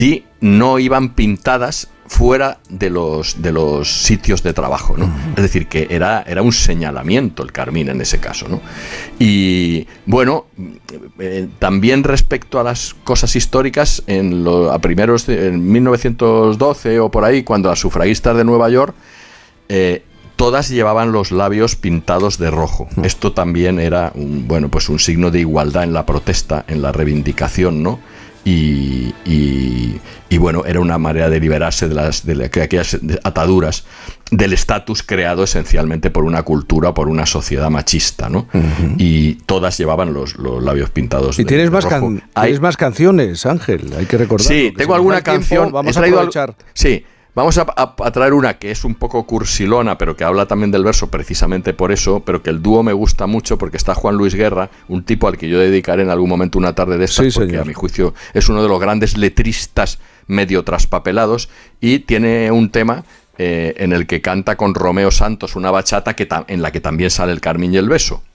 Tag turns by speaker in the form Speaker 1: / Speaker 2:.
Speaker 1: y no iban pintadas fuera de los sitios de trabajo, ¿no? Es decir, que era un señalamiento el carmín en ese caso, ¿no? Y bueno, también respecto a las cosas históricas, en 1912 o por ahí, cuando las sufragistas de Nueva York, todas llevaban los labios pintados de rojo. Esto también era un signo de igualdad en la protesta, en la reivindicación, ¿no? Y bueno, era una manera de liberarse de aquellas ataduras del estatus creado esencialmente por una cultura, por una sociedad machista, ¿no? Y todas llevaban los labios pintados de rojo.
Speaker 2: Y tienes más canciones, Ángel, hay que recordar.
Speaker 1: Sí, tengo alguna canción.
Speaker 2: Vamos a aprovechar.
Speaker 1: Sí. Vamos a traer una que es un poco cursilona, pero que habla también del verso precisamente por eso, pero que el dúo me gusta mucho porque está Juan Luis Guerra, un tipo al que yo dedicaré en algún momento una tarde de estas, porque a mi juicio es uno de los grandes letristas medio traspapelados, y tiene un tema en el que canta con Romeo Santos una bachata en la que también sale el carmín y el beso.